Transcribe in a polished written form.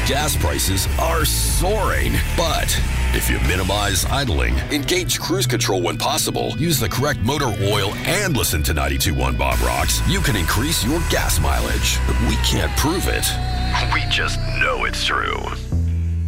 Gas prices are soaring, but if you minimize idling, engage cruise control when possible, use the correct motor oil, and listen to 92.1 Bob Rocks, you can increase your gas mileage. We can't prove it. We just know it's true.